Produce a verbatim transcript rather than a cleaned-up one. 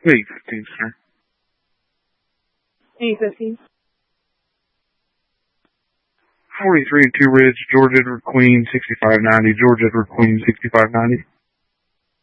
eight fifteen, sir. eight fifteen. forty-three and two Ridge, George Edward Queen, sixty-five ninety, George Edward Queen, sixty-five ninety.